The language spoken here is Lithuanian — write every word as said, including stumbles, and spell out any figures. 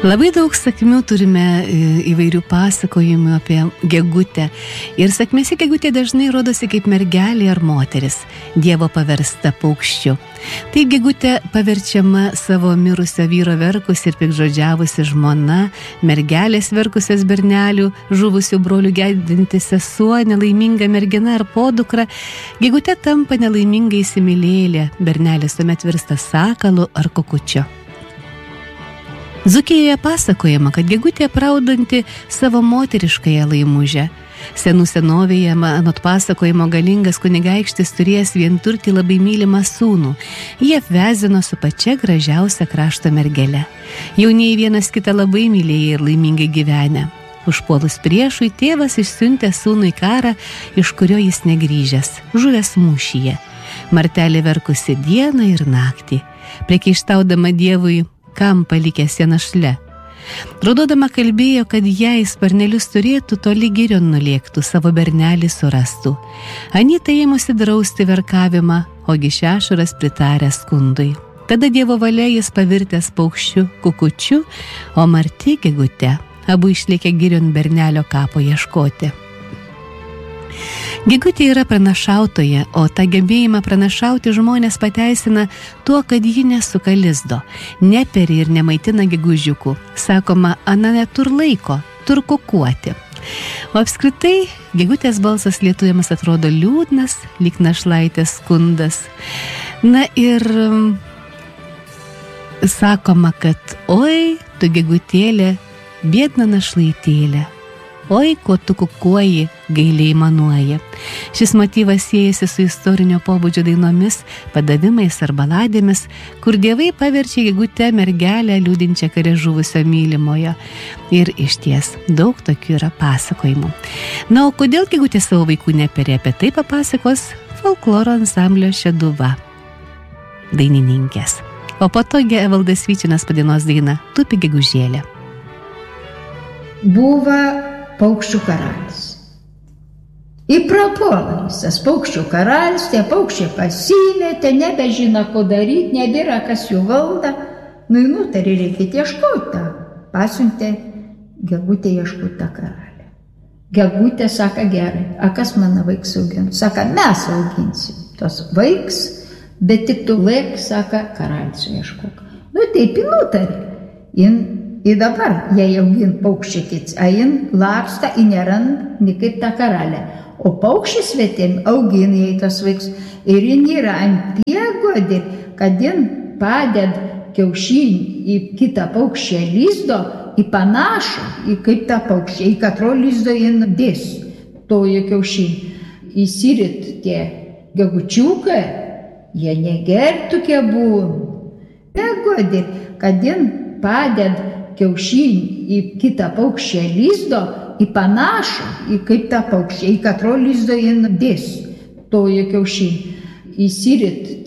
Labai daug sakmių turime įvairių pasakojimų apie gegutę. Ir sakmėse gegutė dažnai rodosi kaip mergelė ar moteris, Dievo paversta paukščiu. Tai gegutė paverčiama savo mirusio vyro verkus ir pikžodžiavusi žmona, mergelės verkusios bernelių, žuvusių brolių gedinti sesuo, nelaiminga mergina ar podukra. Gegutė tampa nelaiminga įsimylėlė, bernelis tuomet virsta sakalu ar kukučiu. Dzūkijoje pasakojama, kad gegutė praudanti savo moteriškąją laimužę. Senų senovėje, anot pasakojimo, galingas kunigaikštis turėjęs vienturtį labai mylimą sūnų. Jie apvezino su pačia gražiausia krašto mergele. Jaunieji vienas kitą labai mylėjo ir laimingai gyvenę. Užpuolus priešui, tėvas išsiuntė sūnų į karą, iš kurio jis negrįžęs, žuvęs mūšyje. Martelė verkusi dieną ir naktį, priekaištaudama Dievui, kam palikęs ją našle. Raudodama kalbėjo, kad jei sparnelius turėtų, toli girion nulėktų, savo bernelį surastų. Anyta ėmusi drausti verkavimą, ogi šešuras pritarė skundui. Tada Dievo valia jis pavirtęs paukščiu, kukučiu, o Marti gegute. Abu išlėkė girion bernelio kapo ieškoti. Gegutė yra pranašautoja, o tą gebėjimą pranašauti žmonės pateisina tuo, kad ji nesuka lizdo, neperi ir nemaitina gegužiukų. Sakoma, ana netur laiko, tur kukuoti. O apskritai, gegutės balsas lietuviams atrodo liūdnas, lyg našlaitės skundas. Na ir sakoma, kad oi, tu gegutėlė, biedna našlaitėlė. Oi, ko tu kukuoji, gailiai manuoji. Šis motyvas siejasi su istorinio pobūdžio dainomis, padavimais ar baladėmis, kur dievai paverčia gegutę mergelę liūdinčią kare žuvusio mylimojo. Ir išties daug tokių yra pasakojimų. Na, o kodėl gegutė savo vaikų neperi, apie tai papasakos folkloro ansamblio Šeduva dainininkės. O po to Evaldas Vyčinas padainos dainą Tupi gegužėlė. Buvo paukščių karalis. Įprapuola jis, tas paukščių karalis, tie paukščiai pasimetė, nebežina, ko daryti, nebėra, kas jų valda. Nu, nutarė, reikia ieškoti. Pasiuntė gegutė ieškoti tą karalį. Gegutė sako, gerai, a kas mano vaiks augins? Sako, mes auginsim tos vaiks, bet tik tu laik, sako, karalis ieškok. Nu, taip ir nutarė. Jin Ir dabar, jei augin paukščiai kits, a jin laksta, į nerand, nikaip tą karalę. O paukščiai svetėm augin jai tas vaiks. Ir jin yra ant tiek, kad jin paded kiaušinį į kitą paukščią lizdo, į panašų, į kaip tą paukščią, į katro lizdo jin dės tojo kiaušinį. Įsirit tie gegučiukai, jie negertų kie būn. Negodė, kad jin paded kiaušinį į kitą paukščią lizdo, į panašų, į kaip tą paukščią, į katro lizdo jin dės tojo kiaušinį. Įsirit